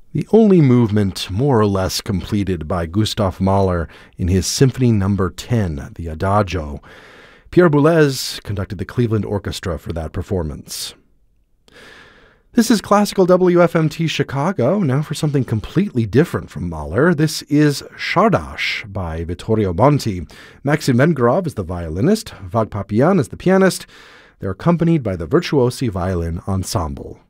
the only movement more or less completed by Gustav Mahler in his Symphony No. 10, the Adagio. Pierre Boulez conducted the Cleveland Orchestra for that performance. This is Classical WFMT Chicago, now for something completely different from Mahler. This is Czardas by Vittorio Monti. Maxim Vengerov is the violinist, Vagh Papian is the pianist. They're accompanied by the Virtuosi Violin Ensemble.